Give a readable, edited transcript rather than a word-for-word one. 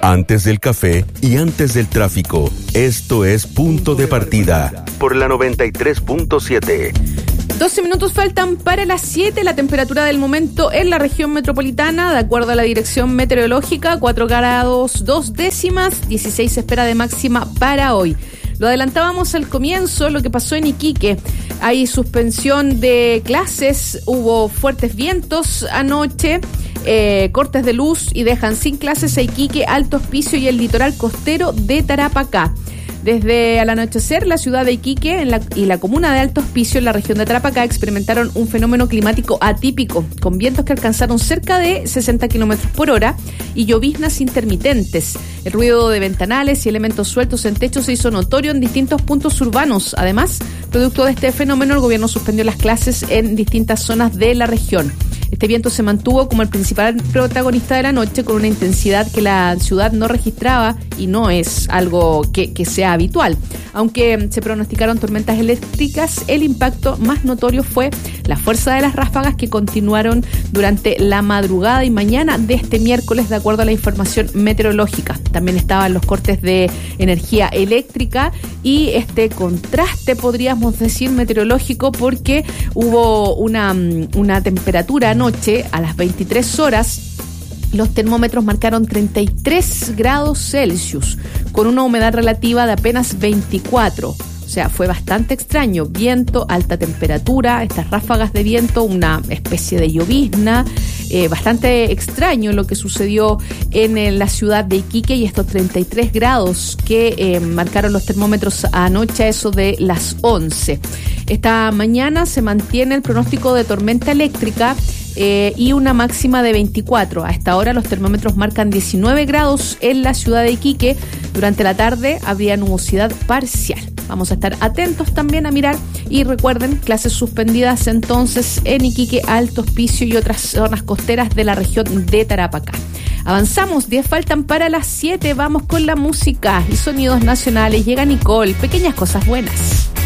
antes del café y antes del tráfico. Esto es Punto de Partida por la 93.7. 12 minutos faltan para las 7. La temperatura del momento en la región metropolitana, de acuerdo a la dirección meteorológica, 4 grados 2 décimas, 16 se espera de máxima para hoy. Lo adelantábamos al comienzo, lo que pasó en Iquique. Hay suspensión de clases, hubo fuertes vientos anoche, cortes de luz y dejan sin clases a Iquique, Alto Hospicio y el litoral costero de Tarapacá. Desde al anochecer, la ciudad de Iquique y la comuna de Alto Hospicio en la región de Tarapacá experimentaron un fenómeno climático atípico, con vientos que alcanzaron cerca de 60 kilómetros por hora y lloviznas intermitentes. El ruido de ventanales y elementos sueltos en techos se hizo notorio en distintos puntos urbanos. Además, producto de este fenómeno, el gobierno suspendió las clases en distintas zonas de la región. Este viento se mantuvo como el principal protagonista de la noche, con una intensidad que la ciudad no registraba y no es algo que sea habitual. Aunque se pronosticaron tormentas eléctricas, el impacto más notorio fue la fuerza de las ráfagas que continuaron durante la madrugada y mañana de este miércoles, de acuerdo a la información meteorológica. También estaban los cortes de energía eléctrica y este contraste, podríamos decir, meteorológico, porque hubo una temperatura anoche a las 23 horas. Los termómetros marcaron 33 grados Celsius, con una humedad relativa de apenas 24. O sea, fue bastante extraño. Viento, alta temperatura, estas ráfagas de viento, una especie de llovizna. Bastante extraño lo que sucedió en la ciudad de Iquique y estos 33 grados que marcaron los termómetros anoche a eso de las 11. Esta mañana se mantiene el pronóstico de tormenta eléctrica y una máxima de 24. A esta hora los termómetros marcan 19 grados en la ciudad de Iquique. Durante la tarde habría nubosidad parcial. Vamos a estar atentos también a mirar y recuerden, clases suspendidas entonces en Iquique, Alto Hospicio y otras zonas costeras de la región de Tarapacá. Avanzamos, 10 faltan para las 7. Vamos con la música y sonidos nacionales. Llega Nicole, pequeñas cosas buenas.